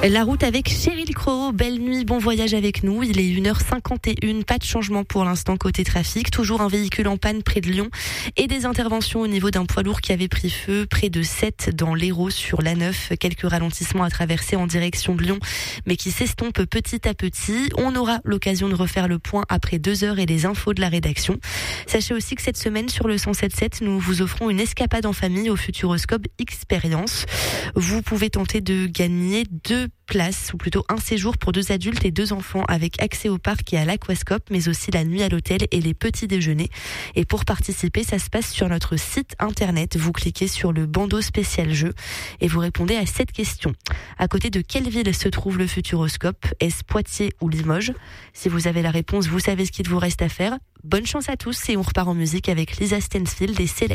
La route avec Cheryl Crow. Belle nuit, bon voyage avec nous. Il est 1h51, pas de changement pour l'instant côté trafic. Toujours un véhicule en panne près de Lyon et des interventions au niveau d'un poids lourd qui avait pris feu près de 7 dans l'Hérault sur l'A9. Quelques ralentissements à traverser en direction de Lyon, mais qui s'estompent petit à petit. On aura l'occasion de refaire le point après 2 heures et les infos de la rédaction. Sachez aussi que cette semaine sur le 107.7, nous vous offrons une escapade en famille au Futuroscope Experience. Vous pouvez tenter de gagner 2 places, ou plutôt un séjour pour 2 adultes et 2 enfants avec accès au parc et à l'aquascope, mais aussi la nuit à l'hôtel et les petits déjeuners. Et pour participer, ça se passe sur notre site internet. Vous cliquez sur le bandeau spécial jeu et vous répondez à cette question. À côté de quelle ville se trouve le Futuroscope? Est-ce Poitiers ou Limoges? Si vous avez la réponse, vous savez ce qu'il vous reste à faire. Bonne chance à tous et on repart en musique avec Lisa Stansfield et Céleste.